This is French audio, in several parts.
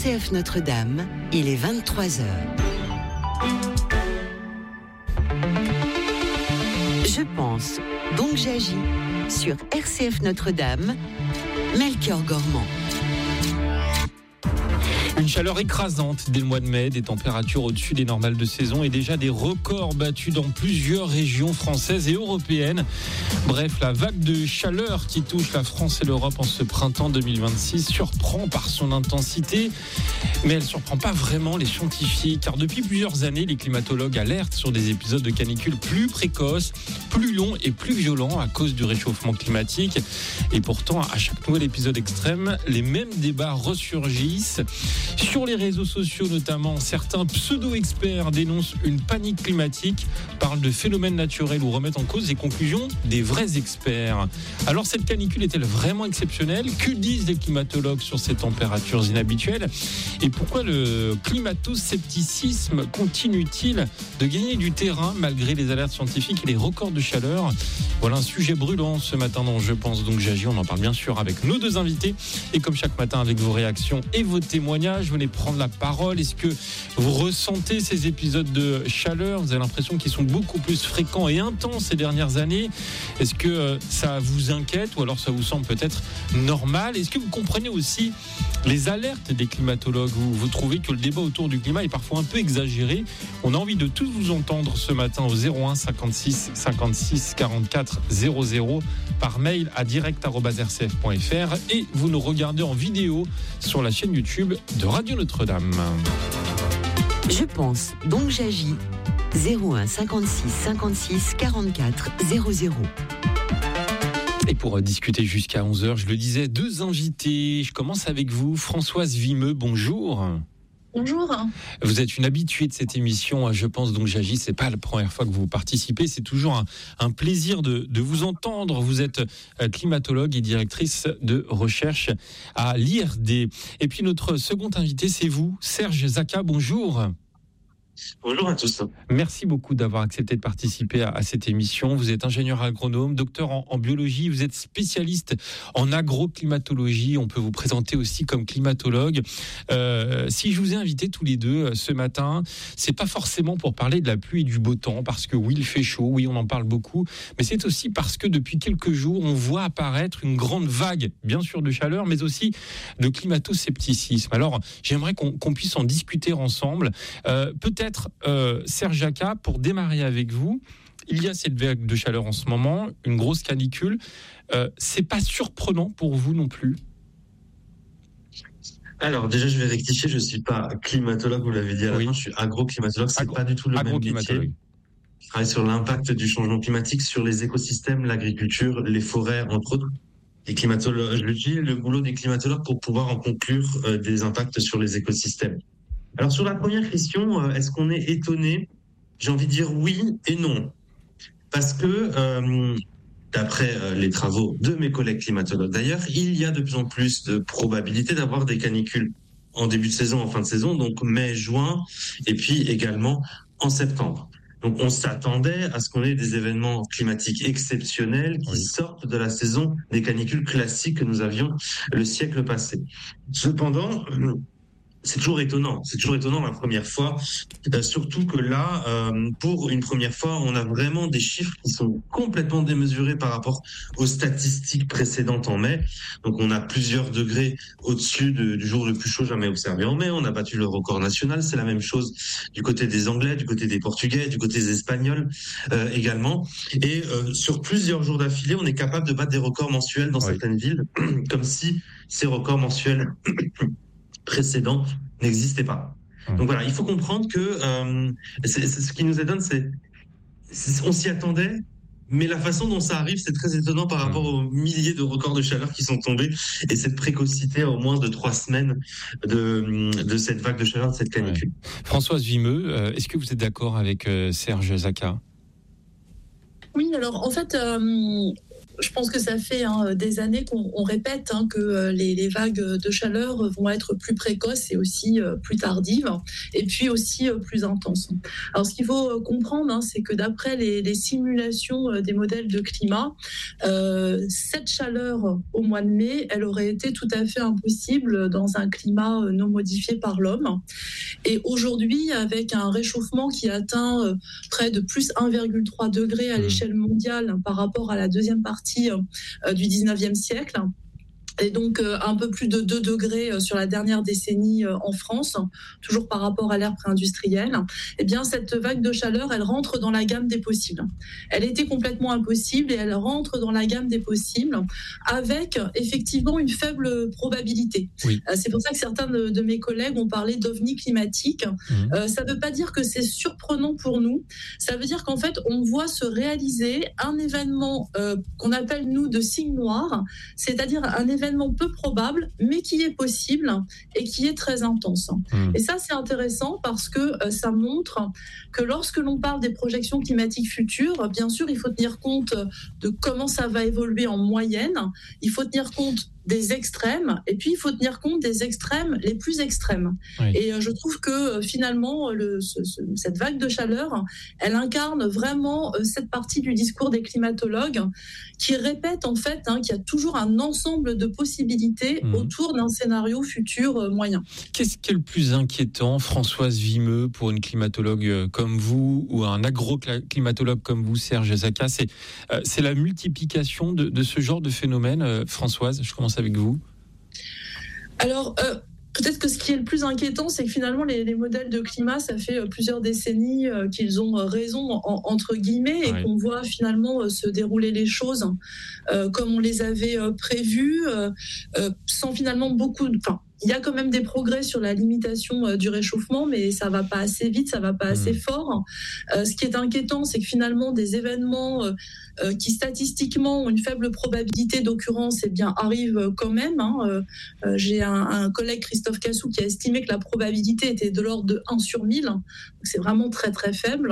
RCF Notre-Dame, il est 23h. Je pense, donc j'agis sur RCF Notre-Dame, Melchior Gormand. Une chaleur écrasante dès le mois de mai, des températures au-dessus des normales de saison et déjà des records battus dans plusieurs régions françaises et européennes. Bref, la vague de chaleur qui touche la France et l'Europe en ce printemps 2026 surprend par son intensité, mais elle ne surprend pas vraiment les scientifiques, car depuis plusieurs années, les climatologues alertent sur des épisodes de canicule plus précoces, plus longs et plus violents à cause du réchauffement climatique. Et pourtant, à chaque nouvel épisode extrême, les mêmes débats ressurgissent. Sur les réseaux sociaux notamment, certains pseudo-experts dénoncent une panique climatique, parlent de phénomènes naturels ou remettent en cause les conclusions des vrais experts. Alors cette canicule est-elle vraiment exceptionnelle ? Que disent les climatologues sur ces températures inhabituelles ? Et pourquoi le climato-scepticisme continue-t-il de gagner du terrain malgré les alertes scientifiques et les records de chaleur ? Voilà un sujet brûlant ce matin dans Je pense donc j'agis. On en parle bien sûr avec nos deux invités et comme chaque matin avec vos réactions et vos témoignages. Venez prendre la parole. Est-ce que vous ressentez ces épisodes de chaleur ? Vous avez l'impression qu'ils sont beaucoup plus fréquents et intenses ces dernières années. Est-ce que ça vous inquiète ou alors ça vous semble peut-être normal ? Est-ce que vous comprenez aussi les alertes des climatologues ou vous trouvez que le débat autour du climat est parfois un peu exagéré ? On a envie de tous vous entendre ce matin au 01 56 56 44 00 par mail à direct@rcf.fr et vous nous regardez en vidéo sur la chaîne YouTube de Radio Notre-Dame. Je pense, donc j'agis. 01 56 56 44 00. Et pour discuter jusqu'à 11h, je le disais, deux invités. Je commence avec vous, Françoise Vimeux, bonjour. Bonjour. Vous êtes une habituée de cette émission, Je pense donc j'agis. C'est pas la première fois que vous participez. C'est toujours un plaisir de vous entendre. Vous êtes climatologue et directrice de recherche à l'IRD. Et puis notre second invité, c'est vous, Serge Zaka. Bonjour. Bonjour à tous. Merci beaucoup d'avoir accepté de participer à cette émission. Vous êtes ingénieur agronome, docteur en biologie, vous êtes spécialiste en agroclimatologie. On peut vous présenter aussi comme climatologue. Si je vous ai invités tous les deux ce matin, c'est pas forcément pour parler de la pluie et du beau temps, parce que oui, il fait chaud, oui, on en parle beaucoup, mais c'est aussi parce que depuis quelques jours, on voit apparaître une grande vague, bien sûr de chaleur, mais aussi de climato-scepticisme. Alors, j'aimerais qu'on puisse en discuter ensemble. Peut-être Serge Zaka, pour démarrer avec vous, il y a cette vague de chaleur en ce moment, une grosse canicule. C'est pas surprenant pour vous non plus ? Alors déjà, je vais rectifier, je suis pas climatologue, vous l'avez dit à la fin, je suis agroclimatologue, c'est pas du tout le même métier. Je travaille sur l'impact du changement climatique sur les écosystèmes, l'agriculture, les forêts, entre autres. Les climatologues, le boulot des climatologues pour pouvoir en conclure des impacts sur les écosystèmes. Alors sur la première question, est-ce qu'on est étonné ? J'ai envie de dire oui et non. Parce que, d'après les travaux de mes collègues climatologues d'ailleurs, il y a de plus en plus de probabilités d'avoir des canicules en début de saison, en fin de saison, donc mai, juin, et puis également en septembre. Donc on s'attendait à ce qu'on ait des événements climatiques exceptionnels qui sortent de la saison des canicules classiques que nous avions le siècle passé. Cependant, c'est toujours étonnant la première fois, surtout que là, pour une première fois, on a vraiment des chiffres qui sont complètement démesurés par rapport aux statistiques précédentes en mai. Donc on a plusieurs degrés au-dessus du jour le plus chaud jamais observé en mai, on a battu le record national, c'est la même chose du côté des Anglais, du côté des Portugais, du côté des Espagnols également. Et sur plusieurs jours d'affilée, on est capable de battre des records mensuels dans certaines villes, comme si ces records mensuels précédents n'existaient pas. Donc voilà, il faut comprendre que c'est ce qui nous étonne, on s'y attendait, mais la façon dont ça arrive, c'est très étonnant par rapport aux milliers de records de chaleur qui sont tombés et cette précocité à au moins de 3 semaines de cette vague de chaleur, de cette canicule. Françoise Vimeux, est-ce que vous êtes d'accord avec Serge Zaka ? Oui, alors en fait, je pense que ça fait des années qu'on répète que les vagues de chaleur vont être plus précoces et aussi plus tardives, et puis aussi plus intenses. Alors, ce qu'il faut comprendre, c'est que d'après les simulations des modèles de climat, cette chaleur au mois de mai, elle aurait été tout à fait impossible dans un climat non modifié par l'homme. Et aujourd'hui, avec un réchauffement qui atteint près de plus 1,3 degré à l'échelle mondiale par rapport à la deuxième partie du 19e siècle, et donc un peu plus de 2 degrés sur la dernière décennie en France, toujours par rapport à l'ère pré-industrielle, eh bien cette vague de chaleur, elle rentre dans la gamme des possibles. Elle était complètement impossible et elle rentre dans la gamme des possibles avec effectivement une faible probabilité. Oui. C'est pour ça que certains de mes collègues ont parlé d'ovni climatique. Ça ne veut pas dire que c'est surprenant pour nous, ça veut dire qu'en fait on voit se réaliser un événement qu'on appelle nous de signe noir, c'est-à-dire un événement peu probable, mais qui est possible et qui est très intense. Et ça, c'est intéressant parce que ça montre que lorsque l'on parle des projections climatiques futures, bien sûr, il faut tenir compte de comment ça va évoluer en moyenne, il faut tenir compte des extrêmes, et puis il faut tenir compte des extrêmes les plus extrêmes. Oui. Et je trouve que finalement, cette vague de chaleur, elle incarne vraiment cette partie du discours des climatologues qui répète en fait qu'il y a toujours un ensemble de possibilités autour d'un scénario futur moyen. Qu'est-ce qui est le plus inquiétant, Françoise Vimeux, pour une climatologue comme vous ou un agroclimatologue comme vous, Serge Zaka? C'est la multiplication de ce genre de phénomène. Françoise, je commence avec vous. Alors, peut-être que ce qui est le plus inquiétant, c'est que finalement, les modèles de climat, ça fait plusieurs décennies qu'ils ont raison, entre guillemets, et qu'on voit finalement se dérouler les choses comme on les avait prévues, sans finalement beaucoup de... Il y a quand même des progrès sur la limitation du réchauffement, mais ça va pas assez vite, ça va pas assez fort. Ce qui est inquiétant, c'est que finalement des événements qui statistiquement ont une faible probabilité d'occurrence, arrivent quand même. J'ai un collègue, Christophe Cassou, qui a estimé que la probabilité était de l'ordre de 1 sur 1000. Donc c'est vraiment très très faible.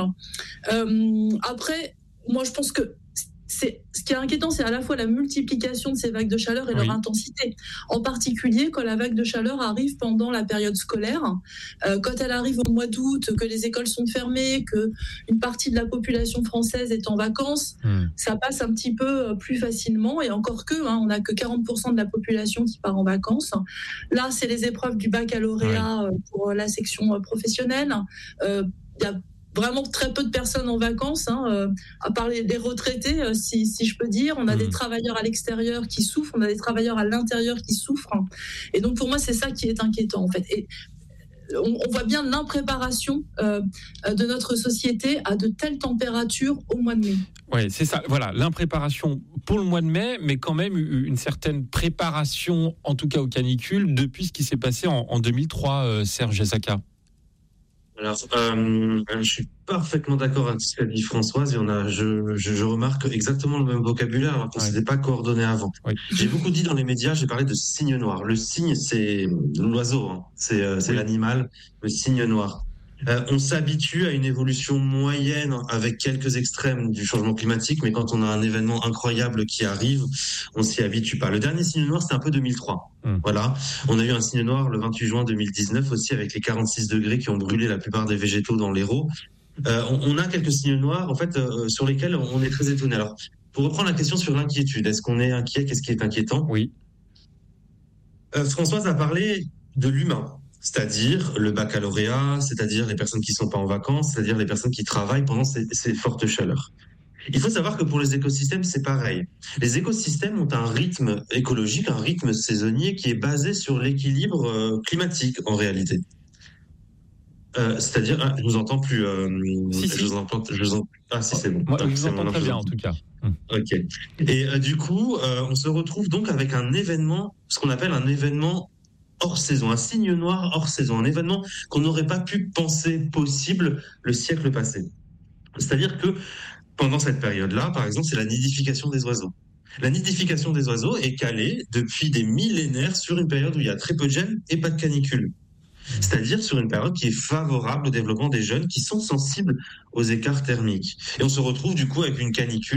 Après, moi je pense que ce qui est inquiétant, c'est à la fois la multiplication de ces vagues de chaleur et leur intensité. En particulier, quand la vague de chaleur arrive pendant la période scolaire, quand elle arrive au mois d'août, que les écoles sont fermées, qu'une partie de la population française est en vacances, ça passe un petit peu plus facilement. Et encore on n'a que 40% de la population qui part en vacances. Là, c'est les épreuves du baccalauréat pour la section professionnelle. Il y a vraiment très peu de personnes en vacances, à part les retraités, si je peux dire. On a des travailleurs à l'extérieur qui souffrent, on a des travailleurs à l'intérieur qui souffrent. Et donc, pour moi, c'est ça qui est inquiétant, en fait. Et on voit bien l'impréparation de notre société à de telles températures au mois de mai. Oui, c'est ça. Voilà, l'impréparation pour le mois de mai, mais quand même une certaine préparation, en tout cas aux canicules, depuis ce qui s'est passé en 2003, Serge Zaka. Alors, je suis parfaitement d'accord avec ce qu'a dit Françoise. Je remarque exactement le même vocabulaire alors qu'on ne s'était pas coordonné avant. Oui. J'ai beaucoup dit dans les médias, j'ai parlé de cygne noir. Le cygne, c'est l'oiseau, c'est l'animal, le cygne noir. On s'habitue à une évolution moyenne avec quelques extrêmes du changement climatique, mais quand on a un événement incroyable qui arrive, on s'y habitue pas. Le dernier signe noir, c'était un peu 2003. Voilà. On a eu un signe noir le 28 juin 2019 aussi, avec les 46 degrés qui ont brûlé la plupart des végétaux dans l'Hérault. On a quelques signes noirs, en fait, sur lesquels on est très étonné. Alors, pour reprendre la question sur l'inquiétude, est-ce qu'on est inquiet? Qu'est-ce qui est inquiétant? Oui. Françoise a parlé de l'humain. C'est-à-dire le baccalauréat, c'est-à-dire les personnes qui ne sont pas en vacances, c'est-à-dire les personnes qui travaillent pendant ces fortes chaleurs. Il faut savoir que pour les écosystèmes, c'est pareil. Les écosystèmes ont un rythme écologique, un rythme saisonnier qui est basé sur l'équilibre climatique en réalité. C'est-à-dire, je ne vous entends plus. Si. Si, c'est bon. Moi, je vous entends très bien en tout cas. Ok. Et du coup, on se retrouve donc avec un événement, ce qu'on appelle un événement hors saison, un signe noir hors saison, un événement qu'on n'aurait pas pu penser possible le siècle passé. C'est-à-dire que pendant cette période-là, par exemple, c'est la nidification des oiseaux. La nidification des oiseaux est calée depuis des millénaires sur une période où il y a très peu de gel et pas de canicule. C'est-à-dire sur une période qui est favorable au développement des jeunes qui sont sensibles aux écarts thermiques. Et on se retrouve du coup avec une canicule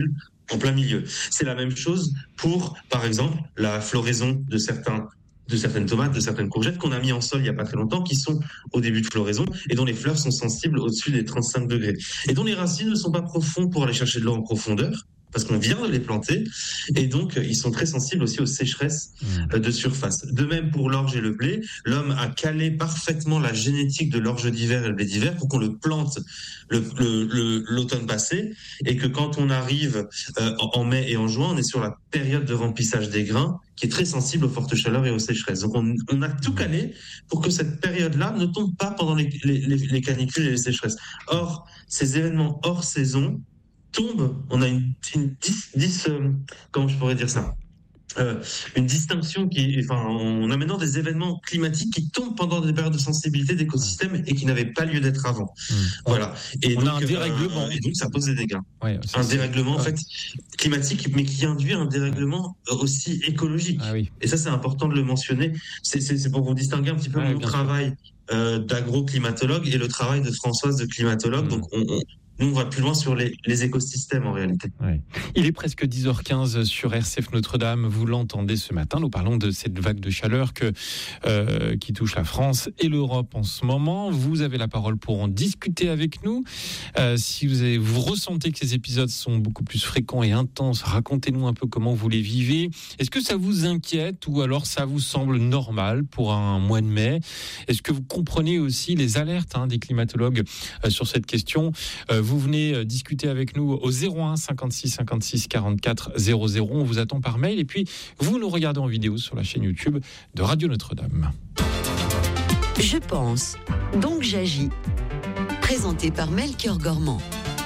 en plein milieu. C'est la même chose pour, par exemple, la floraison de certaines tomates, de certaines courgettes qu'on a mis en sol il n'y a pas très longtemps, qui sont au début de floraison et dont les fleurs sont sensibles au-dessus des 35 degrés. Et dont les racines ne sont pas profondes pour aller chercher de l'eau en profondeur, parce qu'on vient de les planter, et donc ils sont très sensibles aussi aux sécheresses de surface. De même pour l'orge et le blé, l'homme a calé parfaitement la génétique de l'orge d'hiver et le blé d'hiver pour qu'on le plante l'automne passé, et que quand on arrive en mai et en juin, on est sur la période de remplissage des grains, qui est très sensible aux fortes chaleurs et aux sécheresses. Donc on a tout calé pour que cette période-là ne tombe pas pendant les canicules et les sécheresses. Or, ces événements hors saison tombe, on a comment je pourrais dire ça, une distinction on a maintenant des événements climatiques qui tombent pendant des périodes de sensibilité d'écosystèmes et qui n'avaient pas lieu d'être avant. Voilà. Et on donc, a un dérèglement. Et donc ça pose des dégâts. Ouais, un dérèglement en fait climatique, mais qui induit un dérèglement aussi écologique. Ah, oui. Et ça, c'est important de le mentionner. C'est pour vous distinguer un petit peu mon travail d'agro-climatologue et le travail de Françoise de climatologue. Donc nous, on va plus loin sur les écosystèmes en réalité. Ouais. Il est presque 10h15 sur RCF Notre-Dame. Vous l'entendez ce matin. Nous parlons de cette vague de chaleur qui touche la France et l'Europe en ce moment. Vous avez la parole pour en discuter avec nous. Si vous ressentez que ces épisodes sont beaucoup plus fréquents et intenses, racontez-nous un peu comment vous les vivez. Est-ce que ça vous inquiète ou alors ça vous semble normal pour un mois de mai? Est-ce que vous comprenez aussi les alertes des climatologues sur cette question? Vous venez discuter avec nous au 01 56 56 44 00. On vous attend par mail et puis vous nous regardez en vidéo sur la chaîne YouTube de Radio Notre-Dame. Je pense, donc j'agis. Présenté par Melchior Gormand.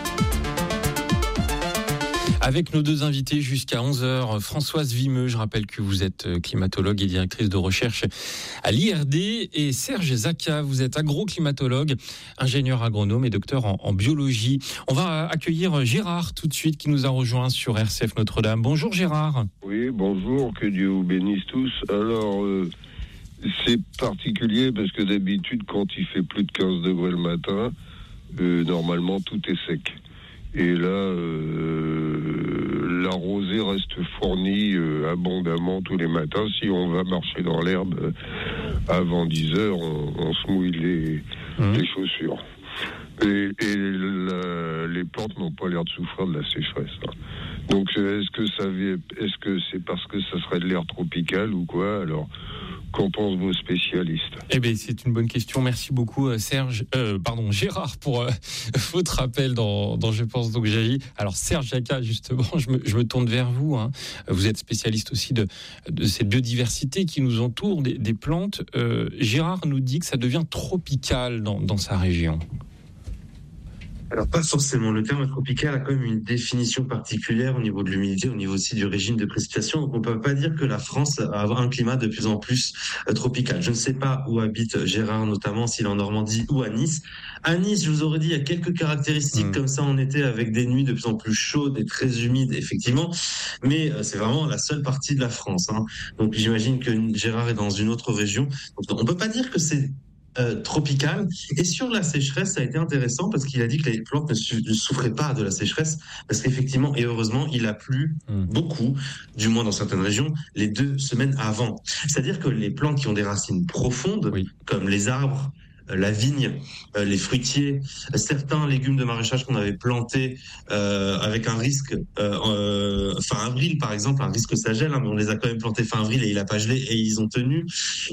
Avec nos deux invités jusqu'à 11h, Françoise Vimeux, je rappelle que vous êtes climatologue et directrice de recherche à l'IRD, et Serge Zaka, vous êtes agroclimatologue, ingénieur agronome et docteur en biologie. On va accueillir Gérard tout de suite qui nous a rejoint sur RCF Notre-Dame. Bonjour Gérard. Oui, bonjour, que Dieu vous bénisse tous. Alors, c'est particulier parce que d'habitude, quand il fait plus de 15 degrés le matin, normalement tout est sec. Et là, la rosée reste fournie abondamment tous les matins. Si on va marcher dans l'herbe avant 10 heures, on se mouille les chaussures. Et les plantes n'ont pas l'air de souffrir de la sécheresse. Donc, est-ce que c'est parce que ça serait de l'air tropical ou quoi? Alors, qu'en pensent vos spécialistes? Eh bien, c'est une bonne question. Merci beaucoup, Gérard, pour votre appel dans Je pense donc j'agis. Alors, Serge Jacquat, justement, je me tourne vers vous. Vous êtes spécialiste aussi de cette biodiversité qui nous entoure, des plantes. Gérard nous dit que ça devient tropical dans sa région. Alors, pas forcément. Le terme tropical a quand même une définition particulière au niveau de l'humidité, au niveau aussi du régime de précipitation. Donc, on ne peut pas dire que la France va avoir un climat de plus en plus tropical. Je ne sais pas où habite Gérard, notamment s'il est en Normandie ou à Nice. À Nice, je vous aurais dit, il y a quelques caractéristiques comme ça en été, avec des nuits de plus en plus chaudes et très humides, effectivement. Mais c'est vraiment la seule partie de la France. Donc, j'imagine que Gérard est dans une autre région. Donc, on ne peut pas dire que c'est tropical. Et sur la sécheresse, ça a été intéressant parce qu'il a dit que les plantes ne souffraient pas de la sécheresse parce qu'effectivement et heureusement il a plu beaucoup, du moins dans certaines régions, les 2 semaines avant. C'est-à-dire que les plantes qui ont des racines profondes, comme les arbres, la vigne, les fruitiers, certains légumes de maraîchage qu'on avait plantés avec un risque fin avril par exemple, un risque ça gèle, mais on les a quand même plantés fin avril et il a pas gelé et ils ont tenu.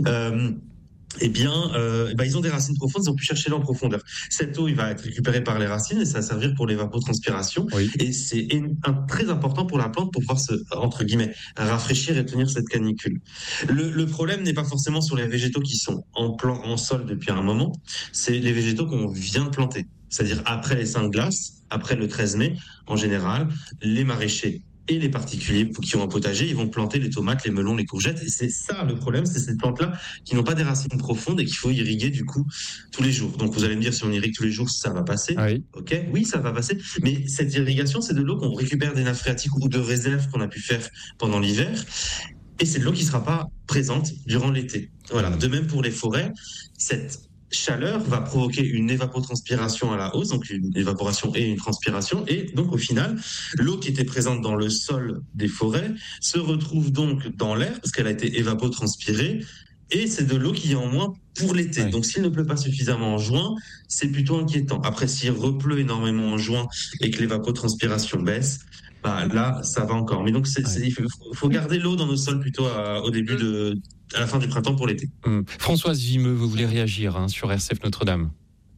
Ils ont des racines profondes, ils ont pu chercher l'eau en profondeur. Cette eau, il va être récupérée par les racines et ça va servir pour l'évapotranspiration. Et c'est très important pour la plante pour pouvoir entre guillemets, rafraîchir et tenir cette canicule. Le problème n'est pas forcément sur les végétaux qui sont en sol depuis un moment, c'est les végétaux qu'on vient de planter. C'est-à-dire après les Saintes Glaces, après le 13 mai, en général, les maraîchers et les particuliers qui ont un potager, ils vont planter les tomates, les melons, les courgettes. Et c'est ça le problème, c'est ces plantes-là qui n'ont pas des racines profondes et qu'il faut irriguer du coup tous les jours. Donc vous allez me dire, si on irrigue tous les jours, ça va passer. Oui, ça va passer. Mais cette irrigation, c'est de l'eau qu'on récupère des nappes phréatiques ou de réserves qu'on a pu faire pendant l'hiver. Et c'est de l'eau qui ne sera pas présente durant l'été. Voilà. De même pour les forêts, cette chaleur va provoquer une évapotranspiration à la hausse, donc une évaporation et une transpiration, et donc au final, l'eau qui était présente dans le sol des forêts se retrouve donc dans l'air parce qu'elle a été évapotranspirée, et c'est de l'eau qui est en moins pour l'été. Ouais. Donc s'il ne pleut pas suffisamment en juin, c'est plutôt inquiétant. Après, s'il repleut énormément en juin et que l'évapotranspiration baisse, là, ça va encore. Mais donc, il faut garder l'eau dans nos sols plutôt à la fin du printemps pour l'été. Françoise Vimeux, vous voulez réagir sur RCF Notre-Dame?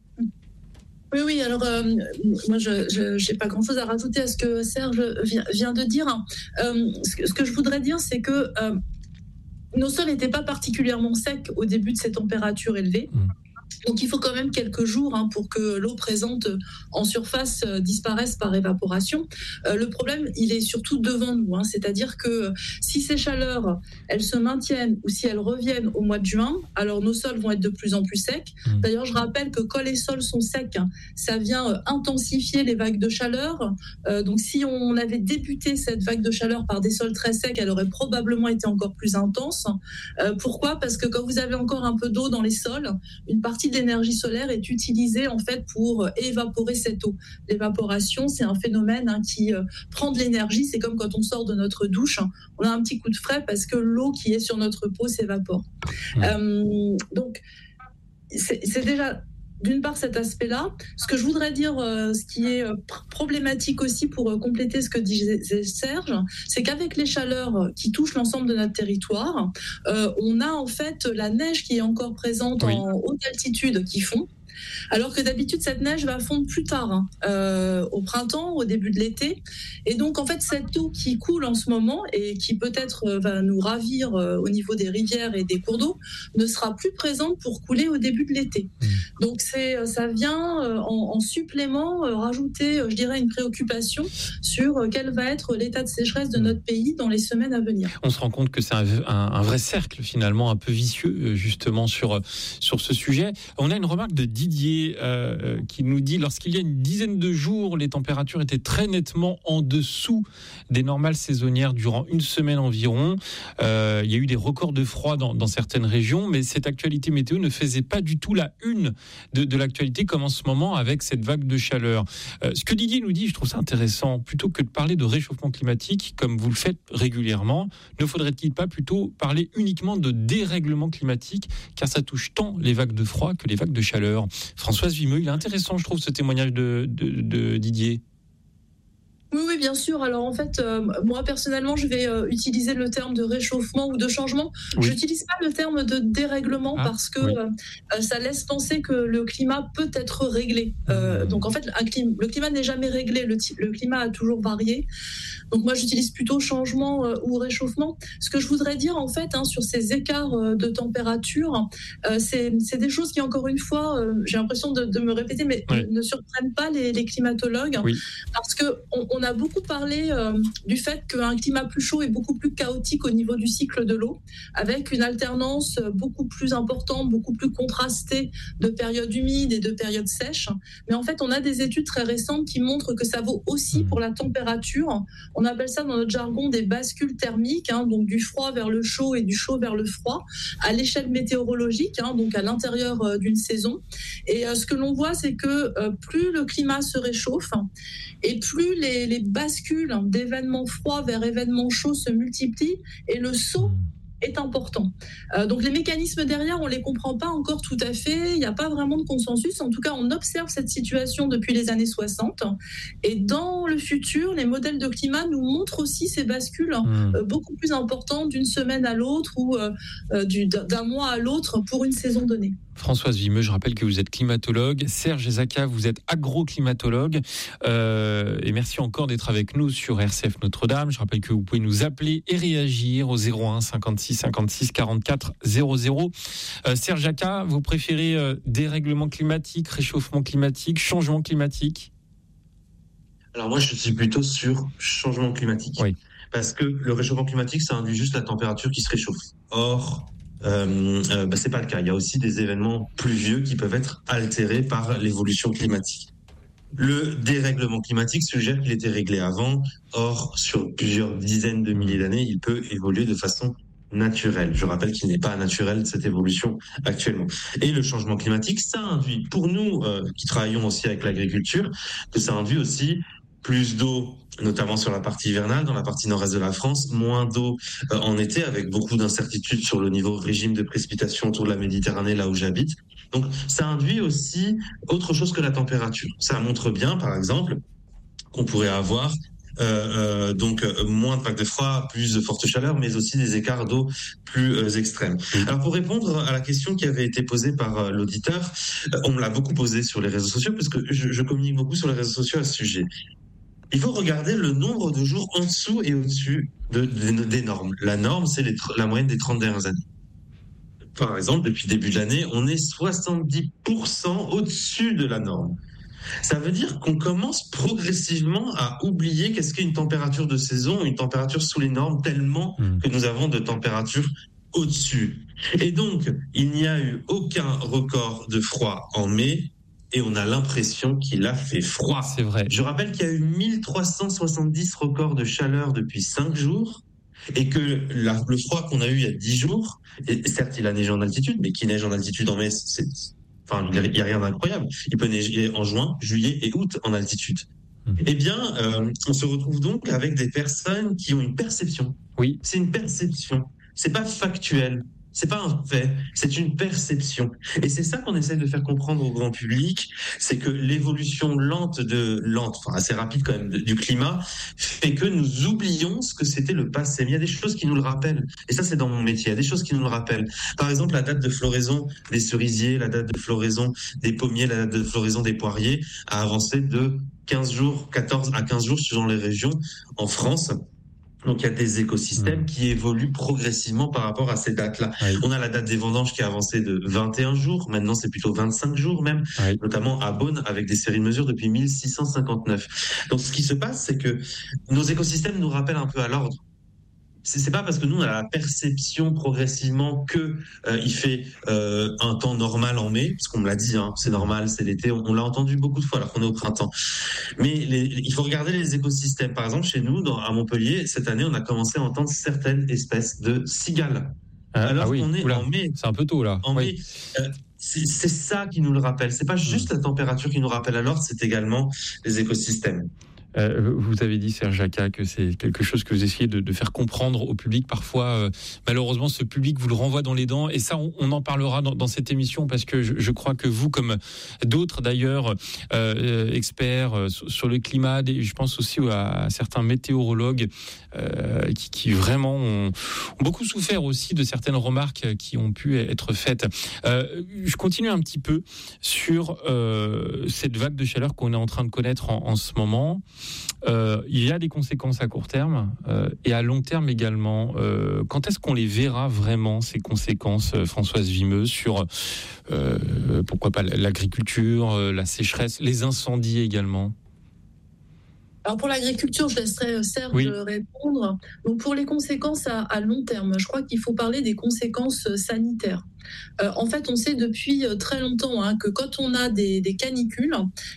Oui, alors moi je n'ai pas grand-chose à rajouter à ce que Serge vient de dire. Ce que je voudrais dire, c'est que nos sols n'étaient pas particulièrement secs au début de ces températures élevées. Donc il faut quand même quelques jours pour que l'eau présente en surface disparaisse par évaporation. Le problème, il est surtout devant nous, c'est-à-dire que si ces chaleurs, elles se maintiennent ou si elles reviennent au mois de juin, alors nos sols vont être de plus en plus secs. D'ailleurs, je rappelle que quand les sols sont secs, ça vient intensifier les vagues de chaleur. Donc si on avait débuté cette vague de chaleur par des sols très secs, elle aurait probablement été encore plus intense. Pourquoi ? Parce que quand vous avez encore un peu d'eau dans les sols, une partie de l'énergie solaire est utilisée en fait pour évaporer cette eau. L'évaporation, c'est un phénomène qui prend de l'énergie. C'est comme quand on sort de notre douche, on a un petit coup de frais parce que l'eau qui est sur notre peau s'évapore. Donc, c'est déjà d'une part cet aspect-là. Ce que je voudrais dire, ce qui est problématique aussi pour compléter ce que disait Serge, c'est qu'avec les chaleurs qui touchent l'ensemble de notre territoire, on a en fait la neige qui est encore présente en haute altitude qui fond. Alors que d'habitude, cette neige va fondre plus tard, au printemps, au début de l'été. Et donc, en fait, cette eau qui coule en ce moment et qui peut-être va nous ravir au niveau des rivières et des cours d'eau ne sera plus présente pour couler au début de l'été. Donc, ça vient en supplément rajouter, je dirais, une préoccupation sur quel va être l'état de sécheresse de notre pays dans les semaines à venir. On se rend compte que c'est un vrai cercle, finalement, un peu vicieux, justement, sur ce sujet. On a une remarque de Didier qui nous dit: lorsqu'il y a une dizaine de jours, les températures étaient très nettement en dessous des normales saisonnières durant une semaine environ. Il y a eu des records de froid dans certaines régions, mais cette actualité météo ne faisait pas du tout la une de l'actualité comme en ce moment avec cette vague de chaleur. Ce que Didier nous dit, je trouve ça intéressant. Plutôt que de parler de réchauffement climatique, comme vous le faites régulièrement, ne faudrait-il pas plutôt parler uniquement de dérèglement climatique, car ça touche tant les vagues de froid que les vagues de chaleur. Françoise Vimeux, il est intéressant, je trouve, ce témoignage de Didier. Oui, bien sûr. Alors en fait, moi personnellement, je vais utiliser le terme de réchauffement ou de changement. Oui. Je n'utilise pas le terme de dérèglement parce que ça laisse penser que le climat peut être réglé. Donc en fait, le climat n'est jamais réglé. Le climat a toujours varié. Donc moi, j'utilise plutôt changement ou réchauffement. Ce que je voudrais dire en fait sur ces écarts de température, c'est des choses qui, encore une fois, j'ai l'impression de me répéter, mais ne surprennent pas les climatologues, parce que on a beaucoup parlé du fait qu'un climat plus chaud est beaucoup plus chaotique au niveau du cycle de l'eau, avec une alternance beaucoup plus importante, beaucoup plus contrastée de périodes humides et de périodes sèches. Mais en fait, on a des études très récentes qui montrent que ça vaut aussi pour la température. On appelle ça dans notre jargon des bascules thermiques, donc du froid vers le chaud et du chaud vers le froid, à l'échelle météorologique, donc à l'intérieur d'une saison. Et ce que l'on voit, c'est que plus le climat se réchauffe et plus les bascules d'événements froids vers événements chauds se multiplient et le saut est important. Donc les mécanismes derrière, on ne les comprend pas encore tout à fait, il n'y a pas vraiment de consensus. En tout cas, on observe cette situation depuis les années 60. Et dans le futur, les modèles de climat nous montrent aussi ces bascules beaucoup plus importantes d'une semaine à l'autre ou d'un mois à l'autre pour une saison donnée. Françoise Vimeux, je rappelle que vous êtes climatologue. Serge Ezaka, vous êtes agroclimatologue. Et merci encore d'être avec nous sur RCF Notre-Dame. Je rappelle que vous pouvez nous appeler et réagir au 01 56 56 44 00. Serge Ezaka, vous préférez dérèglement climatique, réchauffement climatique, changement climatique ? Alors moi, je suis plutôt sur changement climatique. Oui. Parce que le réchauffement climatique, ça induit juste la température qui se réchauffe. Or, c'est pas le cas. Il y a aussi des événements pluvieux qui peuvent être altérés par l'évolution climatique. Le dérèglement climatique suggère qu'il était réglé avant. Or, sur plusieurs dizaines de milliers d'années, il peut évoluer de façon naturel. Je rappelle qu'il n'est pas naturel cette évolution actuellement. Et le changement climatique, ça induit, pour nous qui travaillons aussi avec l'agriculture, que ça induit aussi plus d'eau, notamment sur la partie hivernale, dans la partie nord-est de la France, moins d'eau en été, avec beaucoup d'incertitudes sur le niveau régime de précipitation autour de la Méditerranée, là où j'habite. Donc, ça induit aussi autre chose que la température. Ça montre bien, par exemple, qu'on pourrait avoir donc moins de vagues de froid, plus de forte chaleur, mais aussi des écarts d'eau plus extrêmes. Alors pour répondre à la question qui avait été posée par l'auditeur, on me l'a beaucoup posée sur les réseaux sociaux parce que je communique beaucoup sur les réseaux sociaux à ce sujet. Il faut regarder le nombre de jours en dessous et au-dessus des normes. La norme, c'est la moyenne des 30 dernières années. Par exemple, depuis le début de l'année, on est 70% au-dessus de la norme. Ça veut dire qu'on commence progressivement à oublier qu'est-ce qu'est une température de saison, une température sous les normes, tellement que nous avons de températures au-dessus. Et donc, il n'y a eu aucun record de froid en mai, et on a l'impression qu'il a fait froid. C'est vrai. Je rappelle qu'il y a eu 1370 records de chaleur depuis 5 jours, et que le froid qu'on a eu il y a 10 jours, et certes il a neigé en altitude, mais qui neige en altitude en mai, il n'y a rien d'incroyable. Il peut neiger en juin, juillet et août en altitude. Eh bien, on se retrouve donc avec des personnes qui ont une perception. Oui. C'est une perception. C'est pas factuel. C'est pas un fait, c'est une perception. Et c'est ça qu'on essaie de faire comprendre au grand public, c'est que l'évolution assez rapide quand même du climat fait que nous oublions ce que c'était le passé. Mais il y a des choses qui nous le rappellent. Et ça, c'est dans mon métier. Il y a des choses qui nous le rappellent. Par exemple, la date de floraison des cerisiers, la date de floraison des pommiers, la date de floraison des poiriers a avancé de 14 à 15 jours selon les régions en France. Donc, il y a des écosystèmes qui évoluent progressivement par rapport à ces dates-là. Oui. On a la date des vendanges qui a avancé de 21 jours. Maintenant, c'est plutôt 25 jours même, notamment à Beaune, avec des séries de mesures depuis 1659. Donc, ce qui se passe, c'est que nos écosystèmes nous rappellent un peu à l'ordre. C'est pas parce que nous, on a la perception progressivement que il fait un temps normal en mai, parce qu'on me l'a dit, c'est normal, c'est l'été, on l'a entendu beaucoup de fois alors qu'on est au printemps. Mais il faut regarder les écosystèmes. Par exemple, chez nous, à Montpellier, cette année, on a commencé à entendre certaines espèces de cigales. Alors qu'on est en mai. C'est un peu tôt là. En mai. C'est ça qui nous le rappelle. C'est pas juste la température qui nous rappelle à l'ordre, c'est également les écosystèmes. Vous avez dit, Serge Jacquat, que c'est quelque chose que vous essayez de faire comprendre au public. Parfois, malheureusement, ce public vous le renvoie dans les dents. Et ça, on en parlera dans cette émission, parce que je crois que vous, comme d'autres d'ailleurs, experts sur le climat, je pense aussi à certains météorologues qui vraiment ont beaucoup souffert aussi de certaines remarques qui ont pu être faites. Je continue un petit peu sur cette vague de chaleur qu'on est en train de connaître en ce moment. Il y a des conséquences à court terme et à long terme également. Quand est-ce qu'on les verra vraiment, ces conséquences, Françoise Vimeux, sur pourquoi pas l'agriculture, la sécheresse, les incendies également? Alors pour l'agriculture, je laisserai Serge répondre. Donc pour les conséquences à long terme, je crois qu'il faut parler des conséquences sanitaires. En fait, on sait depuis très longtemps que quand on a des canicules,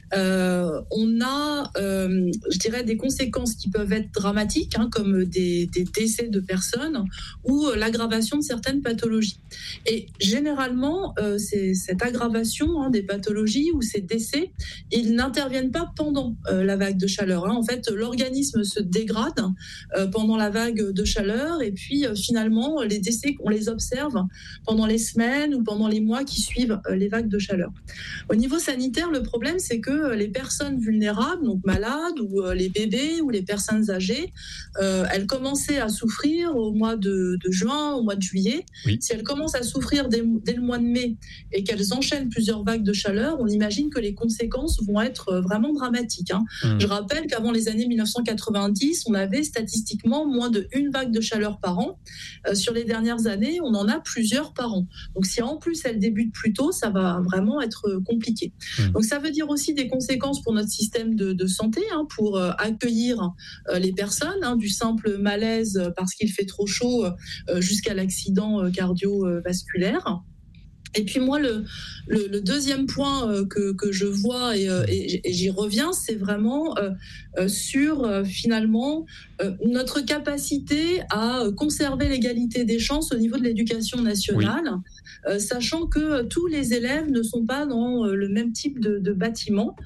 on a, je dirais, des conséquences qui peuvent être dramatiques, comme des décès de personnes ou l'aggravation de certaines pathologies. Et généralement, cette aggravation des pathologies ou ces décès, ils n'interviennent pas pendant la vague de chaleur. En fait, l'organisme se dégrade pendant la vague de chaleur et puis finalement, les décès, on les observe pendant les semaines ou pendant les mois qui suivent les vagues de chaleur. Au niveau sanitaire, le problème, c'est que les personnes vulnérables, donc malades, ou les bébés, ou les personnes âgées, elles commençaient à souffrir au mois de juin, au mois de juillet. Oui. Si elles commencent à souffrir dès le mois de mai et qu'elles enchaînent plusieurs vagues de chaleur, on imagine que les conséquences vont être vraiment dramatiques. Je rappelle qu'avant les années 1990, on avait statistiquement moins d'1 vague de chaleur par an. Sur les dernières années, on en a plusieurs par an. Donc si en plus elle débute plus tôt, ça va vraiment être compliqué. Donc ça veut dire aussi des conséquences pour notre système de santé, pour accueillir les personnes, du simple malaise parce qu'il fait trop chaud jusqu'à l'accident cardiovasculaire. Et puis moi, le deuxième point que je vois et j'y reviens, c'est vraiment sur finalement notre capacité à conserver l'égalité des chances au niveau de l'éducation nationale, sachant que tous les élèves ne sont pas dans le même type de bâtiment.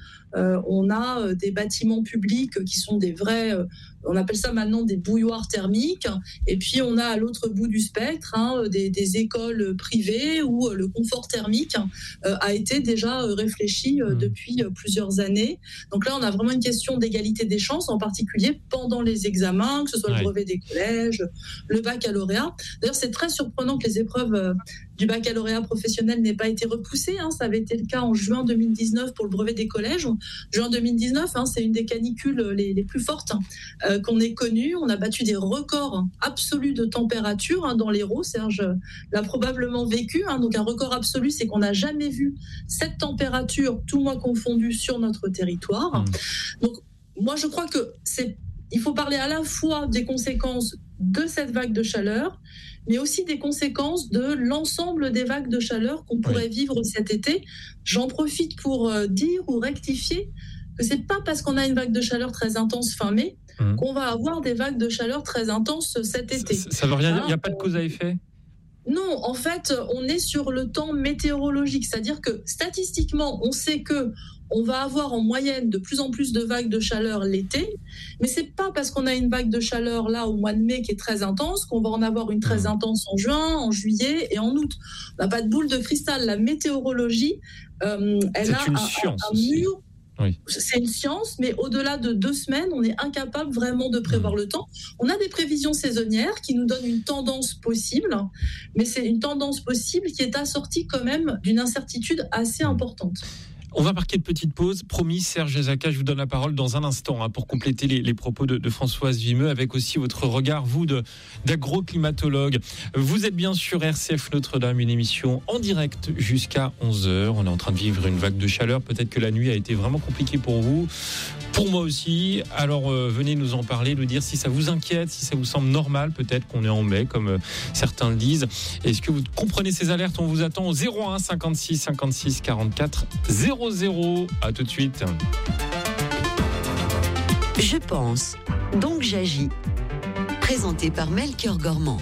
On a des bâtiments publics qui sont des vrais, on appelle ça maintenant des bouilloires thermiques, et puis on a à l'autre bout du spectre des écoles privées où le confort thermique a été déjà réfléchi depuis plusieurs années. Donc là, on a vraiment une question d'égalité des chances, en particulier pendant les examens, que ce soit le brevet des collèges, le baccalauréat. D'ailleurs, c'est très surprenant que les épreuves du baccalauréat professionnel n'aient pas été repoussées. Ça avait été le cas en juin 2019 pour le brevet des collèges. Juin 2019, c'est une des canicules les plus fortes qu'on ait connues. On a battu des records absolus de température dans l'Hérault. Serge l'a probablement vécu. Donc un record absolu, c'est qu'on n'a jamais vu cette température, tout mois confondu, sur notre territoire. Donc moi, je crois que il faut parler à la fois des conséquences de cette vague de chaleur, mais aussi des conséquences de l'ensemble des vagues de chaleur qu'on pourrait vivre cet été. J'en profite pour dire ou rectifier que c'est pas parce qu'on a une vague de chaleur très intense fin mai qu'on va avoir des vagues de chaleur très intenses cet été. Ça veut rien dire, il n'y a pas de cause à effet ? Non, en fait, on est sur le temps météorologique, c'est-à-dire que statistiquement, on sait que on va avoir en moyenne de plus en plus de vagues de chaleur l'été, mais c'est pas parce qu'on a une vague de chaleur là au mois de mai qui est très intense qu'on va en avoir une très intense en juin, en juillet et en août. On n'a pas de boule de cristal. La météorologie, elle a un mur. C'est une science, mais au-delà de 2 semaines, on est incapable vraiment de prévoir le temps. On a des prévisions saisonnières qui nous donnent une tendance possible, mais c'est une tendance possible qui est assortie quand même d'une incertitude assez importante. On va marquer une petite pause. Promis, Serge Ezaka, je vous donne la parole dans un instant pour compléter les propos de Françoise Vimeux avec aussi votre regard, vous, d'agroclimatologue. Vous êtes bien sur RCF Notre-Dame, une émission en direct jusqu'à 11h. On est en train de vivre une vague de chaleur. Peut-être que la nuit a été vraiment compliquée pour vous. Pour moi aussi. Alors, venez nous en parler, nous dire si ça vous inquiète, si ça vous semble normal. Peut-être qu'on est en mai, comme certains le disent. Est-ce que vous comprenez ces alertes ? On vous attend au 01 56 56 44 00. À tout de suite. Je pense, donc j'agis. Présenté par Melchior Gormand.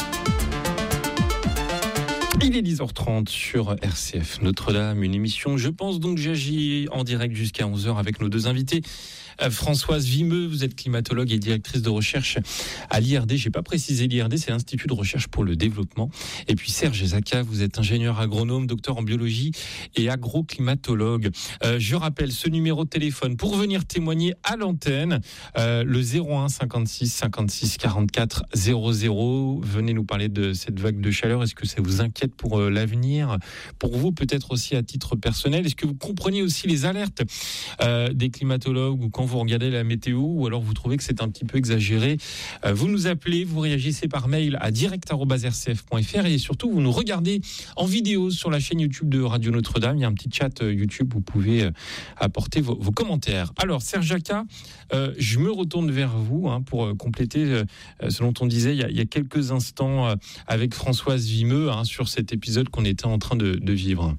Il est 10h30 sur RCF Notre-Dame, une émission Je pense donc j'agis en direct jusqu'à 11h avec nos 2 invités. Françoise Vimeux, vous êtes climatologue et directrice de recherche à l'IRD. Je n'ai pas précisé l'IRD, c'est l'Institut de recherche pour le développement. Et puis Serge Ezaka, vous êtes ingénieur agronome, docteur en biologie et agroclimatologue. Je rappelle ce numéro de téléphone pour venir témoigner à l'antenne, le 01 56 56 44 00. Venez nous parler de cette vague de chaleur. Est-ce que ça vous inquiète pour l'avenir ? Pour vous, peut-être aussi à titre personnel. Est-ce que vous comprenez aussi les alertes des climatologues ou quand vous regardez la météo, ou alors vous trouvez que c'est un petit peu exagéré? Vous nous appelez, vous réagissez par mail à direct@rcf.fr et surtout vous nous regardez en vidéo sur la chaîne YouTube de Radio Notre-Dame. Il y a un petit chat YouTube, vous pouvez apporter vos commentaires. Alors Serge Ezaka, je me retourne vers vous pour compléter ce dont on disait il y a quelques instants avec Françoise Vimeux sur cet épisode qu'on était en train de vivre.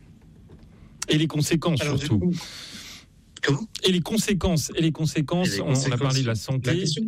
Et les conséquences surtout. Comment ? Et les conséquences, on a parlé de la santé. La question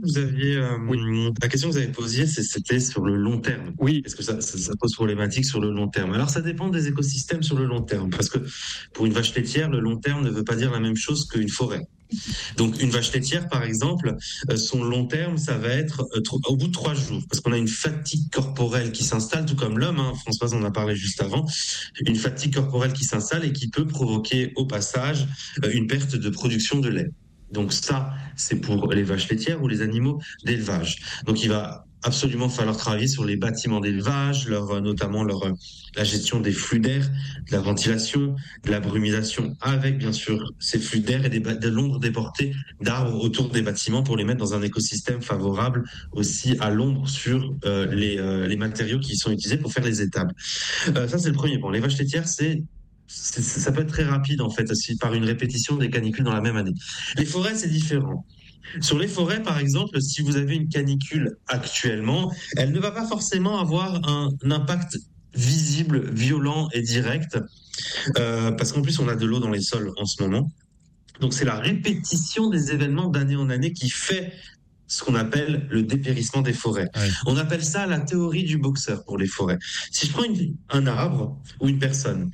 que vous avez posée, c'était sur le long terme. Oui. Est-ce que ça pose problématique sur le long terme ? Alors ça dépend des écosystèmes sur le long terme, parce que pour une vache laitière, le long terme ne veut pas dire la même chose qu'une forêt. Donc une vache laitière, par exemple, son long terme, ça va être au bout de 3 jours, parce qu'on a une fatigue corporelle qui s'installe, tout comme l'homme. Françoise en a parlé juste avant. Une fatigue corporelle qui s'installe et qui peut provoquer au passage une perte de production de lait. Donc ça, c'est pour les vaches laitières ou les animaux d'élevage. Donc il va absolument falloir travailler sur les bâtiments d'élevage, notamment la gestion des flux d'air, de la ventilation, de la brumisation, avec bien sûr ces flux d'air et de l'ombre déportée d'arbres autour des bâtiments pour les mettre dans un écosystème favorable aussi à l'ombre sur les matériaux qui sont utilisés pour faire les étables. Ça, c'est le premier point. Les vaches laitières, ça peut être très rapide en fait, aussi par une répétition des canicules dans la même année. Les forêts, c'est différent. Sur les forêts, par exemple, si vous avez une canicule actuellement, elle ne va pas forcément avoir un impact visible, violent et direct, parce qu'en plus on a de l'eau dans les sols en ce moment. Donc c'est la répétition des événements d'année en année qui fait ce qu'on appelle le dépérissement des forêts. Ouais. On appelle ça la théorie du boxeur pour les forêts. Si je prends un arbre ou une personne,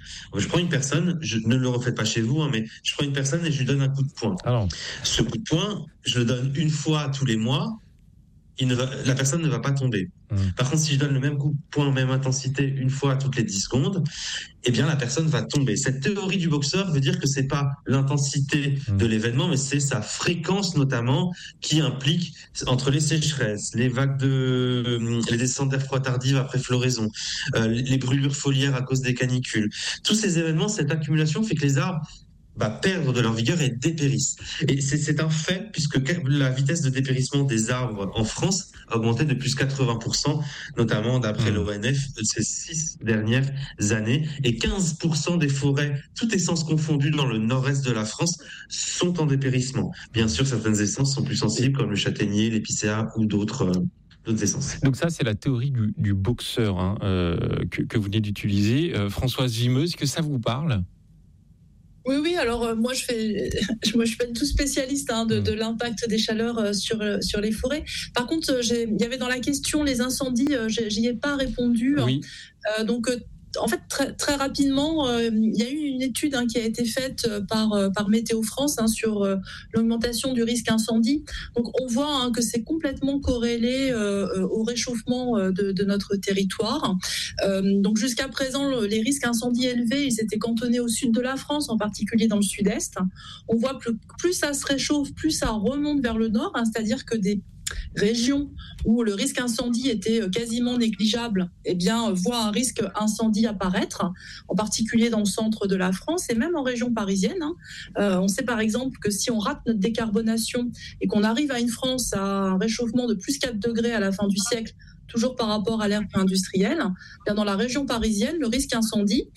je ne le refaites pas chez vous, mais je prends une personne et je lui donne un coup de poing. Alors. Ce coup de poing, je le donne une fois tous les mois, la personne ne va pas tomber. Par contre, si je donne le même coup de poing, même intensité, une fois toutes les 10 secondes, eh bien, la personne va tomber. Cette théorie du boxeur veut dire que c'est pas l'intensité de l'événement, mais c'est sa fréquence, notamment, qui implique entre les sécheresses, les vagues les descentes d'air froid tardives après floraison, les brûlures foliaires à cause des canicules. Tous ces événements, cette accumulation fait que les arbres perdre de leur vigueur et dépérissent. Et c'est un fait, puisque la vitesse de dépérissement des arbres en France a augmenté de plus 80%, notamment d'après l'ONF, ces 6 dernières années. Et 15% des forêts, toutes essences confondues dans le nord-est de la France, sont en dépérissement. Bien sûr, certaines essences sont plus sensibles, comme le châtaignier, l'épicéa ou d'autres essences. Donc ça, c'est la théorie du boxeur que vous venez d'utiliser. Françoise Vimeuse, est-ce que ça vous parle ? Oui. Alors moi, je suis pas du tout spécialiste de l'impact des chaleurs sur les forêts. Par contre, il y avait dans la question les incendies. J'y ai pas répondu. Oui. Donc en fait, très rapidement, il y a eu une étude qui a été faite par Météo France sur l'augmentation du risque incendie. Donc, on voit que c'est complètement corrélé au réchauffement de notre territoire. Donc, jusqu'à présent, les risques incendies élevés, ils étaient cantonnés au sud de la France, en particulier dans le sud-est. On voit plus ça se réchauffe, plus ça remonte vers le nord, c'est-à-dire que des régions où le risque incendie était quasiment négligeable, voient un risque incendie apparaître, en particulier dans le centre de la France et même en région parisienne. On sait par exemple que si on rate notre décarbonation et qu'on arrive à une France à un réchauffement de plus 4 degrés à la fin du siècle, toujours par rapport à l'ère industrielle, dans la région parisienne, le risque incendie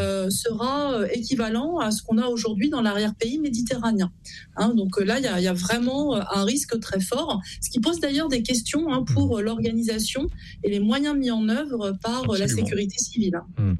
sera équivalent à ce qu'on a aujourd'hui dans l'arrière-pays méditerranéen. Donc là, il y a vraiment un risque très fort, ce qui pose d'ailleurs des questions pour l'organisation et les moyens mis en œuvre par la sécurité civile.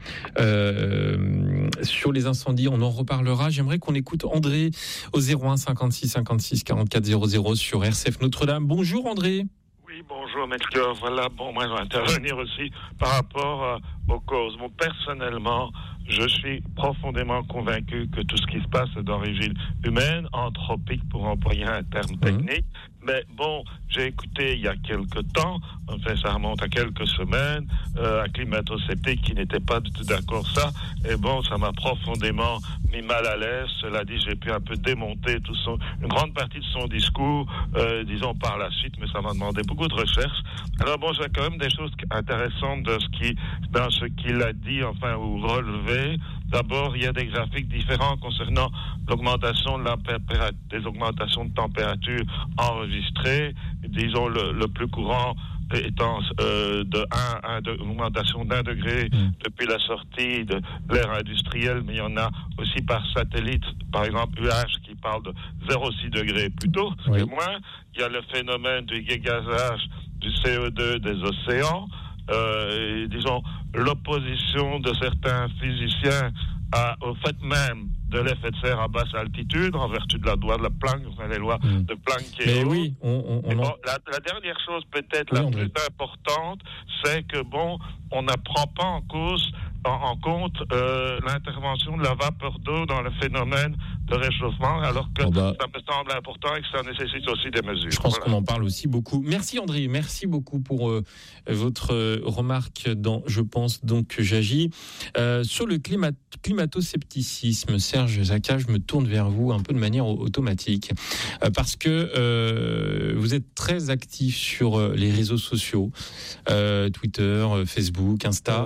Sur les incendies, on en reparlera. J'aimerais qu'on écoute André au 01 56 56 44 00 sur RCF Notre-Dame. Bonjour André. Oui, bonjour Melchior. Voilà, moi je vais intervenir aussi par rapport aux causes. Bon, personnellement, je suis profondément convaincu que tout ce qui se passe est d'origine humaine, anthropique pour employer un terme technique. Mais bon, j'ai écouté il y a quelques temps, enfin ça remonte à quelques semaines, un climato-sceptique qui n'était pas du tout d'accord ça. Et bon, ça m'a profondément mis mal à l'aise. Cela dit, j'ai pu un peu démonter une grande partie de son discours, disons par la suite, mais ça m'a demandé beaucoup de recherche. Alors bon, j'ai quand même des choses intéressantes dans ce qu'il a dit, ou relevé. D'abord, il y a des graphiques différents concernant l'augmentation des augmentations de température enregistrées. Disons le plus courant étant augmentation d'1 degré depuis la sortie de l'ère industrielle, mais il y en a aussi par satellite, par exemple UH qui parle de 0,6 degrés plutôt, c'est moins. Il y a le phénomène du dégazage du CO2 des océans. Disons, l'opposition de certains physiciens au fait même de l'effet de serre à basse altitude, en vertu de la loi de Planck, les lois de Planck qui est oui, la dernière chose peut-être la plus importante, c'est que on ne prend pas en compte l'intervention de la vapeur d'eau dans le phénomène de réchauffement, alors que ça me semble important et que ça nécessite aussi des mesures. Je pense qu'on en parle aussi beaucoup. Merci André, merci beaucoup pour votre remarque dans Je pense donc que j'agis. Sur le climato-scepticisme, Serge Zaka, je me tourne vers vous un peu de manière automatique, parce que vous êtes très actif sur les réseaux sociaux, Twitter, Facebook, Insta.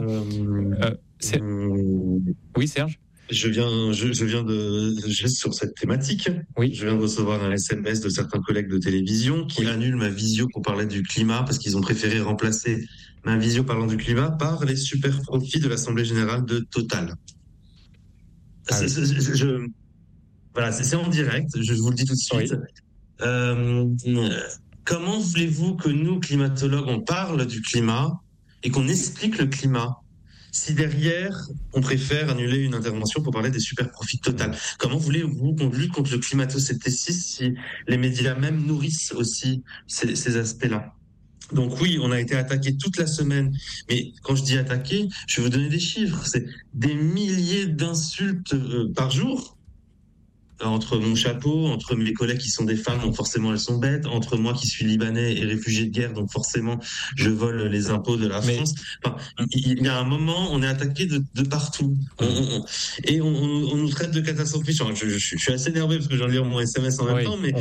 Oui, Serge ? Je viens de juste sur cette thématique. Oui. Je viens de recevoir un SMS de certains collègues de télévision qui annulent ma visio pour parler du climat parce qu'ils ont préféré remplacer ma visio parlant du climat par les super profits de l'Assemblée générale de Total. Voilà, c'est en direct. Je vous le dis tout de suite. Comment voulez-vous que nous, climatologues, on parle du climat et qu'on explique le climat si derrière, on préfère annuler une intervention pour parler des super profits totales? Comment voulez-vous qu'on lutte contre le climato-scepticisme si les médias même nourrissent aussi ces aspects-là? Donc oui, on a été attaqué toute la semaine, mais quand je dis attaqué, je vais vous donner des chiffres, c'est des milliers d'insultes par jour. Entre mon chapeau, entre mes collègues qui sont des femmes, donc forcément elles sont bêtes, entre moi qui suis libanais et réfugié de guerre, donc forcément je vole les impôts de la France. Enfin, il y a un moment, on est attaqué de partout. On nous traite de catastrophistes. Je suis assez énervé parce que je viens de lire mon SMS en même temps, mais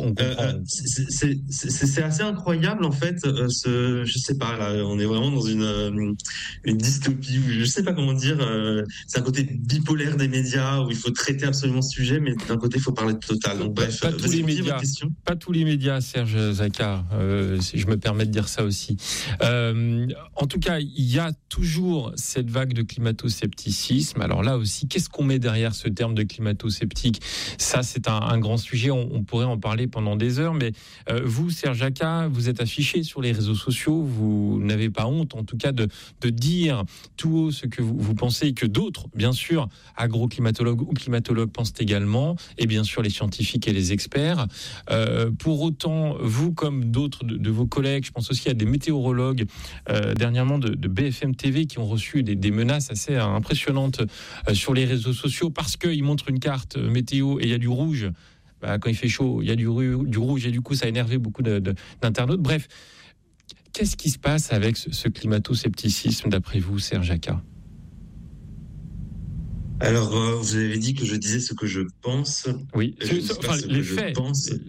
c'est assez incroyable en fait. Je sais pas, là, on est vraiment dans une dystopie, ou je sais pas comment dire. C'est un côté bipolaire des médias où il faut traiter absolument ce sujet, mais d'un côté, il faut parler de Total. Donc, bref, pas tous les médias, Serge Zaka, si je me permets de dire ça aussi. En tout cas, il y a toujours cette vague de climato-scepticisme. Alors là aussi, qu'est-ce qu'on met derrière ce terme de climato-sceptique? Ça, c'est un grand sujet. On pourrait en parler pendant des heures. Mais vous, Serge Zaka, vous êtes affiché sur les réseaux sociaux. Vous n'avez pas honte, en tout cas, de dire tout haut ce que vous pensez et que d'autres, bien sûr, agro-climatologues ou climatologues pensent également. Et bien sûr les scientifiques et les experts. Pour autant, vous comme d'autres de vos collègues, je pense aussi à des météorologues dernièrement de BFM TV qui ont reçu des menaces assez impressionnantes sur les réseaux sociaux parce qu'ils montrent une carte météo et il y a du rouge. Quand il fait chaud, il y a du rouge et du coup ça a énervé beaucoup d'internautes. Bref, qu'est-ce qui se passe avec ce climato-scepticisme d'après vous, Serge Zaka ? Alors, vous avez dit que je disais ce que je pense. Oui, les faits.